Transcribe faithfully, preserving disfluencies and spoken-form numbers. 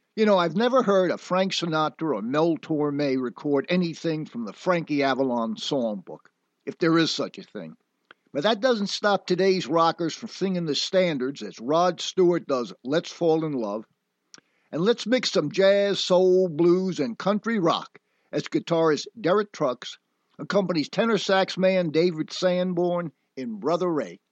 You know, I've never heard a Frank Sinatra or Mel Torme record anything from the Frankie Avalon songbook, if there is such a thing. But that doesn't stop today's rockers from singing the standards as Rod Stewart does Let's Fall in Love. And let's mix some jazz, soul, blues, and country rock as guitarist Derek Trucks accompanies tenor sax man David Sanborn in Brother Ray.